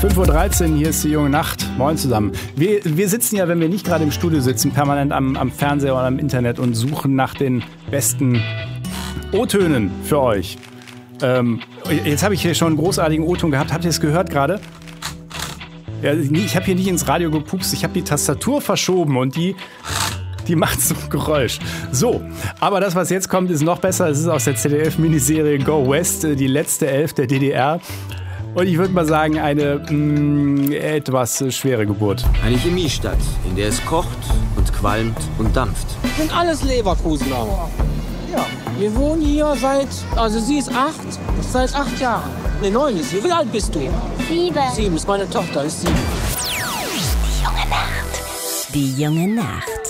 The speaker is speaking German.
5:13 Uhr, hier ist die junge Nacht. Moin zusammen. Wir sitzen ja, wenn wir nicht gerade im Studio sitzen, permanent am Fernseher oder am Internet und suchen nach den besten O-Tönen für euch. Jetzt habe ich hier schon einen großartigen O-Ton gehabt. Habt ihr es gehört gerade? Ja, ich habe hier nicht ins Radio gepupst, ich habe die Tastatur verschoben und die macht so ein Geräusch. So, aber das, was jetzt kommt, ist noch besser. Es ist aus der ZDF-Miniserie Go West, die letzte Elf der DDR. Und ich würde mal sagen, eine etwas schwere Geburt. Eine Chemiestadt, in der es kocht und qualmt und dampft. Das sind alles Leverkusener. Ja, wir wohnen hier sie ist 8, seit 8 Jahren. Ne, 9 ist sie. Wie alt bist du? 7. 7 ist meine Tochter, ist 7. Die junge Nacht. Die junge Nacht.